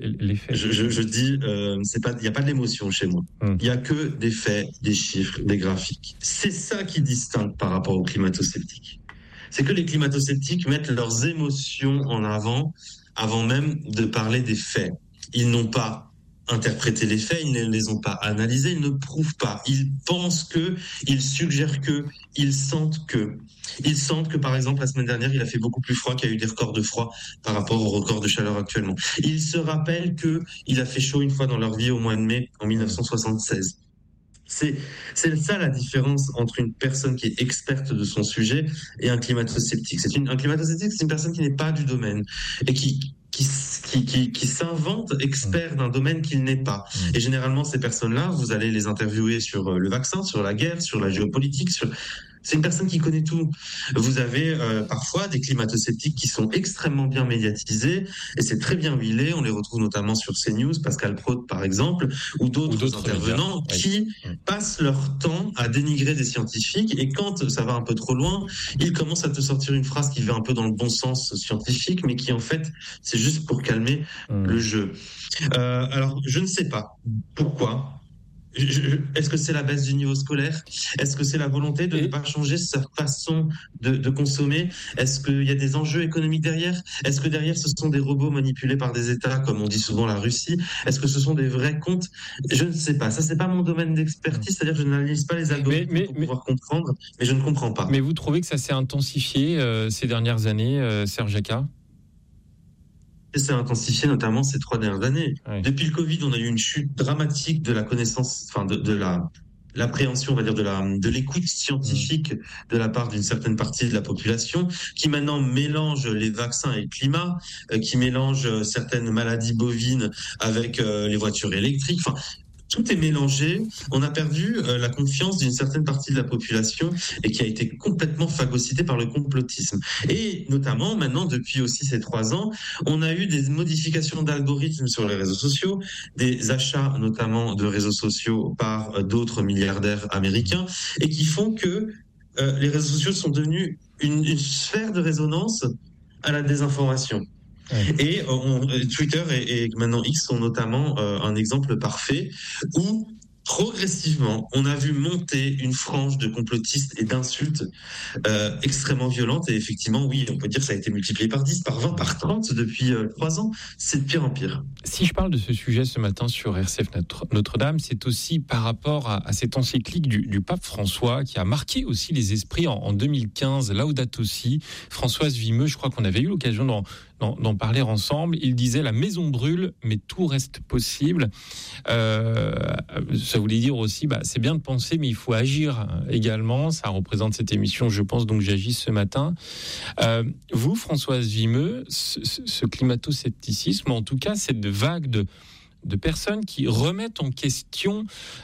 Je dis, il n'y a pas de l'émotion chez moi. Il n'y a que des faits, des chiffres, des graphiques. C'est ça qui distingue par rapport aux climato-sceptiques. C'est que les climato-sceptiques mettent leurs émotions en avant même de parler des faits. Ils n'ont pas interpréter les faits, ils ne les ont pas analysés, ils ne prouvent pas. Ils pensent que, ils suggèrent que, ils sentent que. Ils sentent que, par exemple, la semaine dernière, il a fait beaucoup plus froid, qu'il y a eu des records de froid par rapport aux records de chaleur actuellement. Ils se rappellent qu'il a fait chaud une fois dans leur vie au mois de mai en 1976. C'est ça la différence entre une personne qui est experte de son sujet et un climato-sceptique. Un climato-sceptique, c'est une personne qui n'est pas du domaine et qui s'invente expert d'un domaine qu'il n'est pas. Et généralement, ces personnes-là, vous allez les interviewer sur le vaccin, sur la guerre, sur la géopolitique, c'est une personne qui connaît tout. Vous avez parfois des climato-sceptiques qui sont extrêmement bien médiatisés et c'est très bien huilé. On les retrouve notamment sur CNews, Pascal Praud par exemple, ou d'autres intervenants qui passent leur temps à dénigrer des scientifiques et quand ça va un peu trop loin, ils commencent à te sortir une phrase qui va un peu dans le bon sens scientifique mais qui en fait, c'est juste pour calmer le jeu. Alors, je ne sais pas pourquoi. Est-ce que c'est la baisse du niveau scolaire? Est-ce que c'est la volonté de ne pas changer sa façon de consommer? Est-ce qu'il y a des enjeux économiques derrière? Est-ce que derrière, ce sont des robots manipulés par des États, comme on dit souvent la Russie? Est-ce que ce sont des vrais comptes? Je ne sais pas. Ça, c'est pas mon domaine d'expertise, c'est-à-dire que je n'analyse pas les algorithmes pour pouvoir comprendre, mais je ne comprends pas. Mais vous trouvez que ça s'est intensifié ces dernières années, Serge Zaka? s'est intensifié notamment ces 3 dernières années. Oui. Depuis le Covid, on a eu une chute dramatique de la connaissance, enfin de l'appréhension, on va dire, de l'écoute scientifique de la part d'une certaine partie de la population, qui maintenant mélange les vaccins et le climat, qui mélange certaines maladies bovines avec les voitures électriques. Enfin, tout est mélangé. On a perdu la confiance d'une certaine partie de la population et qui a été complètement phagocytée par le complotisme. Et notamment, maintenant, depuis aussi ces 3 ans, on a eu des modifications d'algorithmes sur les réseaux sociaux, des achats notamment de réseaux sociaux par d'autres milliardaires américains et qui font que les réseaux sociaux sont devenus une sphère de résonance à la désinformation. Et Twitter et maintenant X sont notamment un exemple parfait où progressivement, on a vu monter une frange de complotistes et d'insultes extrêmement violentes. Et effectivement, oui, on peut dire que ça a été multiplié par 10, par 20, par 30 depuis 3 ans. C'est de pire en pire. Si je parle de ce sujet ce matin sur RCF Notre-Dame, c'est aussi par rapport à cette encyclique du pape François qui a marqué aussi les esprits en 2015, Laudato Si. Françoise Vimeux, je crois qu'on avait eu l'occasion d'en parler ensemble. Il disait « La maison brûle, mais tout reste possible ». Ce ça voulait dire aussi, c'est bien de penser, mais il faut agir également. Ça représente cette émission, je pense, donc j'agis ce matin. Vous, Françoise Vimeux, ce climato-scepticisme, en tout cas, cette vague de personnes qui remettent en question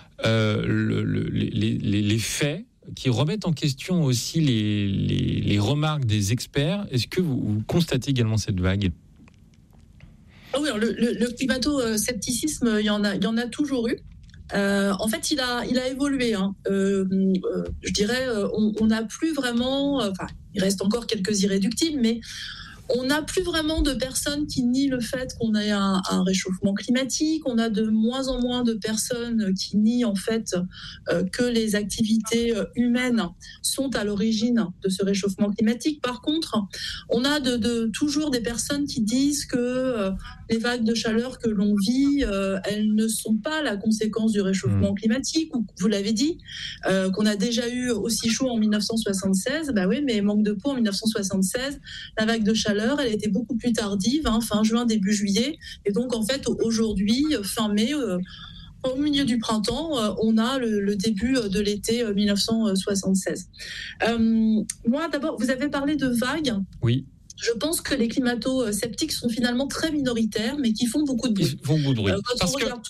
les faits, qui remettent en question aussi les remarques des experts. Est-ce que vous constatez également cette vague ? Oui, le climato-scepticisme, il y en a toujours eu. En fait, il a évolué. Je dirais, on n'a plus vraiment... il reste encore quelques irréductibles, mais on n'a plus vraiment de personnes qui nient le fait qu'on ait un réchauffement climatique. On a de moins en moins de personnes qui nient en fait que les activités humaines sont à l'origine de ce réchauffement climatique. Par contre, on a toujours des personnes qui disent que les vagues de chaleur que l'on vit, elles ne sont pas la conséquence du réchauffement climatique. Ou, vous l'avez dit, qu'on a déjà eu aussi chaud en 1976. Oui, mais manque de peau en 1976. La vague de chaleur, elle était beaucoup plus tardive, fin juin, début juillet. Et donc, en fait, aujourd'hui, fin mai, au milieu du printemps, on a le début de l'été 1976. Moi, d'abord, vous avez parlé de vagues. Oui. Je pense que les climato-sceptiques sont finalement très minoritaires, mais qui font beaucoup de bruit. Ils font beaucoup de bruit. Quand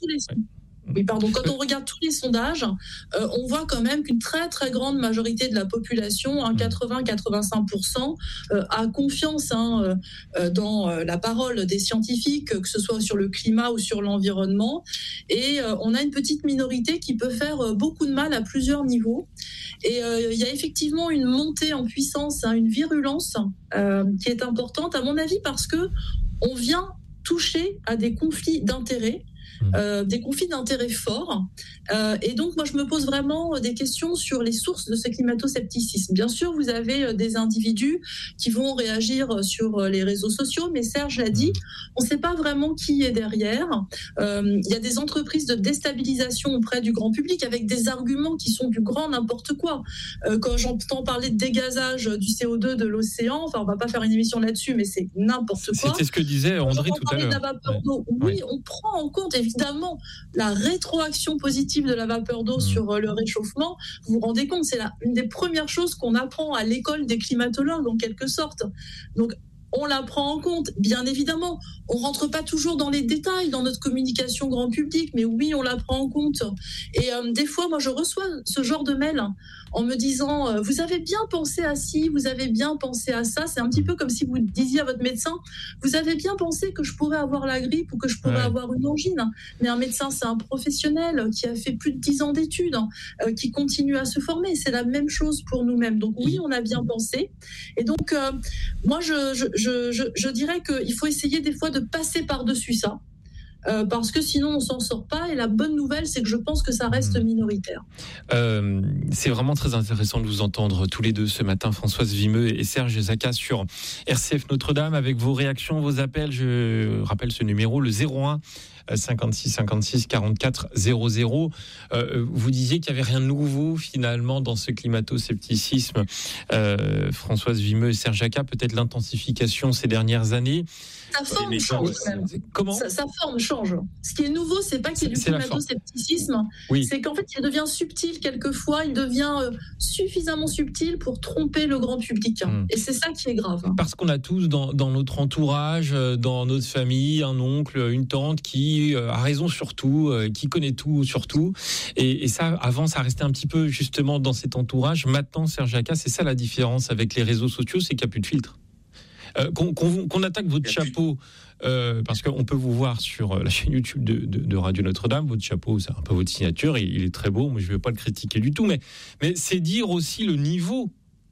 on regarde tous les sondages, on voit quand même qu'une très très grande majorité de la population, 80-85%, a confiance dans la parole des scientifiques, que ce soit sur le climat ou sur l'environnement. Et on a une petite minorité qui peut faire beaucoup de mal à plusieurs niveaux. Et il y a effectivement une montée en puissance, une virulence qui est importante, à mon avis, parce que on vient toucher à des conflits d'intérêts. Des conflits d'intérêts forts. Et donc, moi, je me pose vraiment des questions sur les sources de ce climato-scepticisme. Bien sûr, vous avez des individus qui vont réagir sur les réseaux sociaux, mais Serge l'a dit, on ne sait pas vraiment qui est derrière. Il y a des entreprises de déstabilisation auprès du grand public avec des arguments qui sont du grand n'importe quoi. Quand j'entends parler de dégazage du CO2 de l'océan, on ne va pas faire une émission là-dessus, mais c'est n'importe quoi. C'était ce que disait André tout à l'heure. De la vapeur d'eau. Oui, on prend en compte évidemment la rétroaction positive de la vapeur d'eau sur le réchauffement. Vous vous rendez compte, c'est une des premières choses qu'on apprend à l'école des climatologues en quelque sorte. Donc on la prend en compte, bien évidemment. On rentre pas toujours dans les détails dans notre communication grand public, mais oui, on la prend en compte. Et des fois, moi, je reçois ce genre de mail en me disant vous avez bien pensé à ci, vous avez bien pensé à ça. C'est un petit peu comme si vous disiez à votre médecin vous avez bien pensé que je pourrais avoir la grippe ou que je pourrais avoir une angine. Mais un médecin, c'est un professionnel qui a fait plus de 10 ans d'études, qui continue à se former. C'est la même chose pour nous-mêmes. Donc oui, on a bien pensé. Et donc, moi, je dirais qu'il faut essayer des fois de passer par-dessus ça. Parce que sinon on s'en sort pas, et la bonne nouvelle c'est que je pense que ça reste minoritaire. C'est vraiment très intéressant de vous entendre tous les deux ce matin, Françoise Vimeux et Serge Zaka sur RCF Notre-Dame, avec vos réactions, vos appels. Je rappelle ce numéro, le 01 56 56 44 00. Vous disiez qu'il n'y avait rien de nouveau finalement dans ce climato-scepticisme. Françoise Vimeux et Serge Zaka, peut-être l'intensification ces dernières années. Sa forme change même. Comment ? Sa forme change. Ce qui est nouveau, c'est pas qu'il y ait du climato-scepticisme, c'est qu'en fait, il devient subtil quelquefois, il devient suffisamment subtil pour tromper le grand public. Et c'est ça qui est grave. Parce qu'on a tous dans notre entourage, dans notre famille, un oncle, une tante qui a raison sur tout, qui connaît tout sur tout. Et ça, avant, ça restait un petit peu justement dans cet entourage. Maintenant, Serge Zaka, c'est ça la différence avec les réseaux sociaux, c'est qu'il n'y a plus de filtre. Qu'on attaque votre chapeau, parce qu'on peut vous voir sur la chaîne YouTube de Radio Notre-Dame. Votre chapeau, c'est un peu votre signature, il est très beau, moi je ne vais pas le critiquer du tout, mais c'est dire aussi le niveau.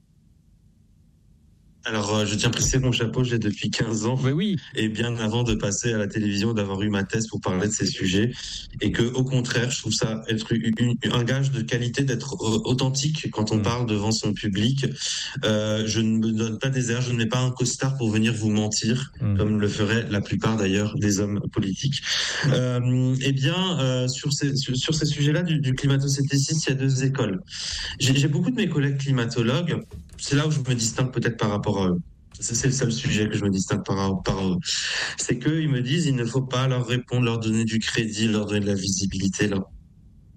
Alors, je tiens à préciser mon chapeau, j'ai depuis 15 ans. Mais oui. Et bien avant de passer à la télévision, d'avoir eu ma thèse pour parler de ces sujets. Et que, au contraire, je trouve ça être un gage de qualité d'être authentique quand on parle devant son public. Je ne me donne pas des airs, je ne mets pas un costard pour venir vous mentir, comme le feraient la plupart d'ailleurs des hommes politiques. Sur ces sujets-là du climato-scepticisme, il y a deux écoles. J'ai beaucoup de mes collègues climatologues. C'est là où je me distingue peut-être par rapport à eux. C'est le seul sujet que je me distingue par eux. C'est qu'ils me disent il ne faut pas leur répondre, leur donner du crédit, leur donner de la visibilité.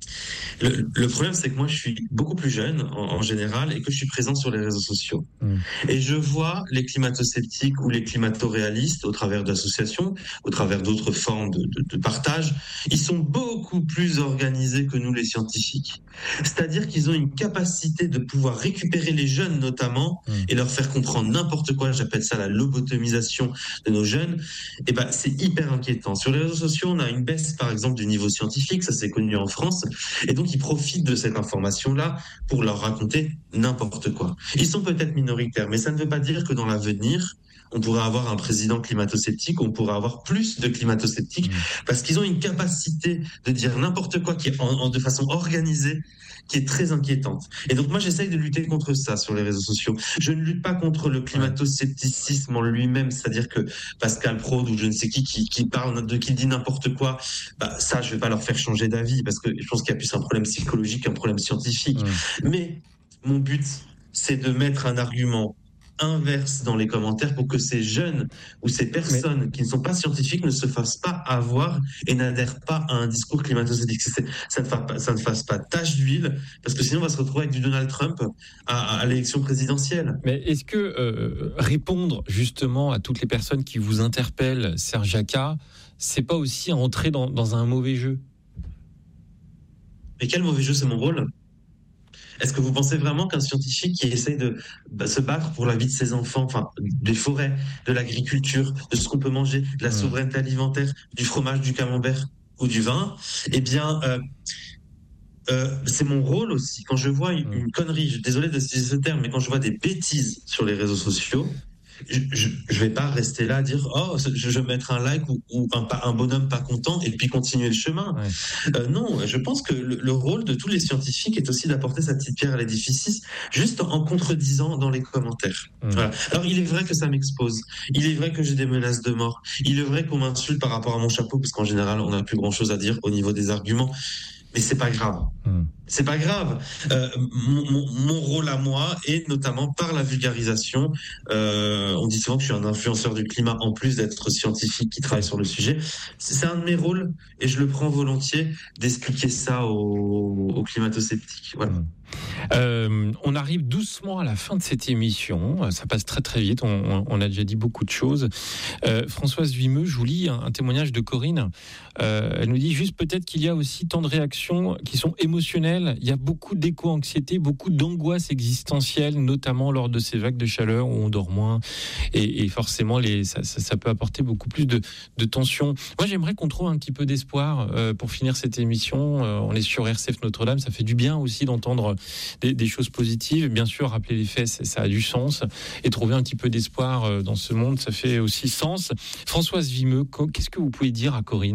Le problème, c'est que moi, je suis beaucoup plus jeune en général et que je suis présent sur les réseaux sociaux. Et je vois les climato-sceptiques ou les climato-réalistes au travers d'associations, au travers d'autres formes de partage. Ils sont beaucoup plus organisés que nous, les scientifiques. C'est-à-dire qu'ils ont une capacité de pouvoir récupérer les jeunes, notamment, et leur faire comprendre n'importe quoi. J'appelle ça la lobotomisation de nos jeunes. Et ben, c'est hyper inquiétant. Sur les réseaux sociaux, on a une baisse, par exemple, du niveau scientifique. Ça, c'est connu en France. Et donc, ils profitent de cette information-là pour leur raconter n'importe quoi. Ils sont peut-être minoritaires, mais ça ne veut pas dire que dans l'avenir, on pourrait avoir un président climato-sceptique, on pourrait avoir plus de climato-sceptiques, parce qu'ils ont une capacité de dire n'importe quoi qui est de façon organisée, qui est très inquiétante. Et donc moi, j'essaye de lutter contre ça sur les réseaux sociaux. Je ne lutte pas contre le climato-scepticisme en lui-même, c'est-à-dire que Pascal Praud ou je ne sais qui parle qui dit n'importe quoi, ça, je vais pas leur faire changer d'avis, parce que je pense qu'il y a plus un problème psychologique qu'un problème scientifique. Mais mon but, c'est de mettre un argument inverse dans les commentaires pour que ces jeunes ou ces personnes qui ne sont pas scientifiques ne se fassent pas avoir et n'adhèrent pas à un discours climato-sceptique. Ça ne fasse pas tache d'huile, parce que sinon on va se retrouver avec du Donald Trump à l'élection présidentielle. Mais est-ce que répondre justement à toutes les personnes qui vous interpellent, Serge Jacquat, c'est pas aussi entrer dans un mauvais jeu? Mais quel mauvais jeu? C'est mon rôle. Est-ce que vous pensez vraiment qu'un scientifique qui essaye de se battre pour la vie de ses enfants, enfin des forêts, de l'agriculture, de ce qu'on peut manger, de la souveraineté alimentaire, du fromage, du camembert ou du vin, eh bien, c'est mon rôle aussi. Quand je vois une connerie, désolé d'utiliser ce terme, mais quand je vois des bêtises sur les réseaux sociaux, je vais pas rester là à dire je vais mettre un like ou un bonhomme pas content et puis continuer le chemin. Non, je pense que le rôle de tous les scientifiques est aussi d'apporter sa petite pierre à l'édifice, juste en contredisant dans les commentaires. Voilà. Alors il est vrai que ça m'expose, il est vrai que j'ai des menaces de mort, il est vrai qu'on m'insulte par rapport à mon chapeau, parce qu'en général on n'a plus grand chose à dire au niveau des arguments. Mais c'est pas grave. C'est pas grave. Mon rôle à moi est notamment par la vulgarisation. On dit souvent que je suis un influenceur du climat en plus d'être scientifique qui travaille sur le sujet. C'est un de mes rôles et je le prends volontiers d'expliquer ça aux climato-sceptiques. Voilà. On arrive doucement à la fin de cette émission. Ça passe très très vite. On a déjà dit beaucoup de choses. Françoise Vimeux, je vous lis un témoignage de Corinne. Elle nous dit juste peut-être qu'il y a aussi tant de réactions qui sont émotionnelles. Il y a beaucoup d'éco-anxiété, beaucoup d'angoisse existentielle, notamment lors de ces vagues de chaleur où on dort moins. Et forcément, ça peut apporter beaucoup plus de tension. Moi, j'aimerais qu'on trouve un petit peu d'espoir pour finir cette émission. On est sur RCF Notre-Dame. Ça fait du bien aussi d'entendre des choses positives. Bien sûr, rappeler les faits, ça a du sens. Et trouver un petit peu d'espoir dans ce monde, ça fait aussi sens. Françoise Vimeux, qu'est-ce que vous pouvez dire à Corinne ?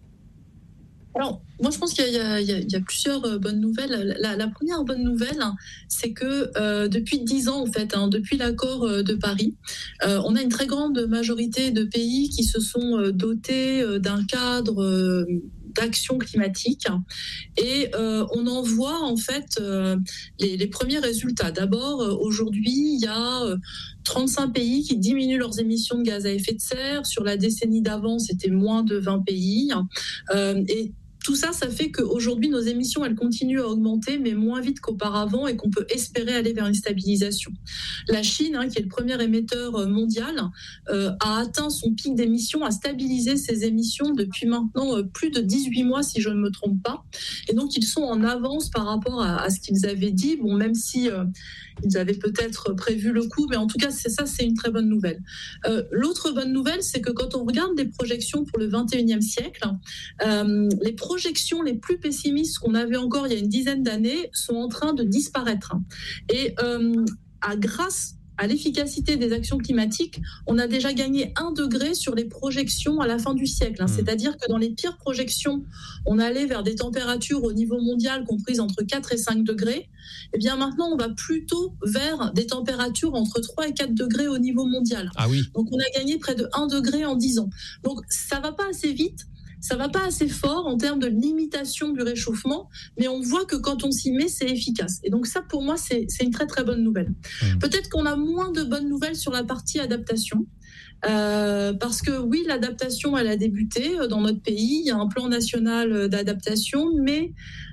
Alors, moi, je pense qu'il y a plusieurs bonnes nouvelles. La première bonne nouvelle, c'est que depuis 10 ans, en fait, depuis l'accord de Paris, on a une très grande majorité de pays qui se sont dotés d'un cadre d'action climatique et on en voit en fait les premiers résultats. D'abord, aujourd'hui, il y a 35 pays qui diminuent leurs émissions de gaz à effet de serre. Sur la décennie d'avant, c'était moins de 20 pays. Et tout ça, ça fait qu'aujourd'hui, nos émissions, elles continuent à augmenter, mais moins vite qu'auparavant et qu'on peut espérer aller vers une stabilisation. La Chine, qui est le premier émetteur mondial, a atteint son pic d'émissions, a stabilisé ses émissions depuis maintenant plus de 18 mois, si je ne me trompe pas. Et donc, ils sont en avance par rapport à ce qu'ils avaient dit. Bon, même si ils avaient peut-être prévu le coup, mais en tout cas, c'est une très bonne nouvelle. L'autre bonne nouvelle, c'est que quand on regarde des projections pour le 21e siècle, les projections les plus pessimistes qu'on avait encore il y a une dizaine d'années sont en train de disparaître. Et grâce à l'efficacité des actions climatiques, on a déjà gagné 1 degré sur les projections à la fin du siècle. C'est-à-dire que dans les pires projections, on allait vers des températures au niveau mondial comprises entre 4 et 5 degrés. Et bien maintenant, on va plutôt vers des températures entre 3 et 4 degrés au niveau mondial. Ah oui. Donc on a gagné près de 1 degré en 10 ans. Donc ça ne va pas assez vite. Ça va pas assez fort en termes de limitation du réchauffement, mais on voit que quand on s'y met, c'est efficace. Et donc ça, pour moi, c'est une très très bonne nouvelle. Peut-être qu'on a moins de bonnes nouvelles sur la partie adaptation, parce que oui, l'adaptation, elle a débuté dans notre pays. Il y a un plan national d'adaptation, mais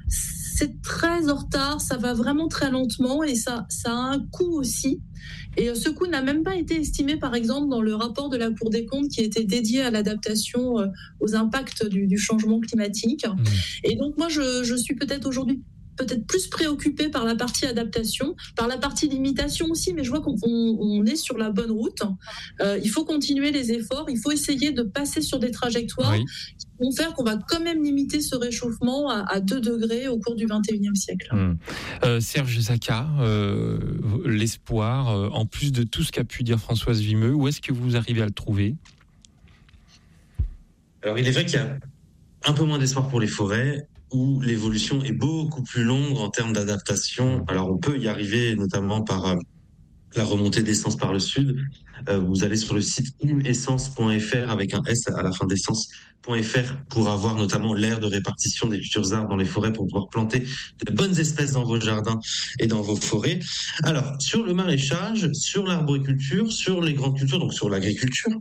c'est très en retard, ça va vraiment très lentement et ça a un coût aussi. Et ce coût n'a même pas été estimé, par exemple, dans le rapport de la Cour des comptes qui était dédié à l'adaptation aux impacts du changement climatique. Et donc, moi, je suis peut-être aujourd'hui plus préoccupée par la partie adaptation, par la partie limitation aussi, mais je vois qu'on est sur la bonne route. Il faut continuer les efforts, il faut essayer de passer sur des trajectoires qui vont faire qu'on va quand même limiter ce réchauffement à 2 degrés au cours du 21e siècle. Serge Zaka, l'espoir, en plus de tout ce qu'a pu dire Françoise Vimeux, où est-ce que vous arrivez à le trouver ? Alors, il est vrai qu'il y a un peu moins d'espoir pour les forêts, où l'évolution est beaucoup plus longue en termes d'adaptation. Alors, on peut y arriver, notamment par la remontée d'essence par le sud. Vous allez sur le site imessence.fr avec un S à la fin d'essence.fr pour avoir notamment l'aire de répartition des futurs arbres dans les forêts pour pouvoir planter de bonnes espèces dans vos jardins et dans vos forêts. Alors, sur le maraîchage, sur l'arboriculture, sur les grandes cultures, donc sur l'agriculture,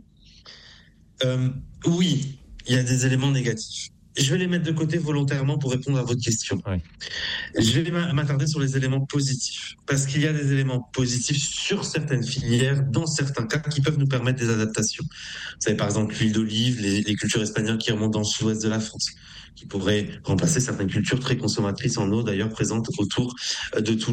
oui, il y a des éléments négatifs. Je vais les mettre de côté volontairement pour répondre à votre question. Je vais m'attarder sur les éléments positifs, parce qu'il y a des éléments positifs sur certaines filières, dans certains cas, qui peuvent nous permettre des adaptations. Vous savez, par exemple, l'huile d'olive, les cultures espagnoles qui remontent dans le sud-ouest de la France, qui pourraient remplacer certaines cultures très consommatrices en eau, d'ailleurs présentes autour de tout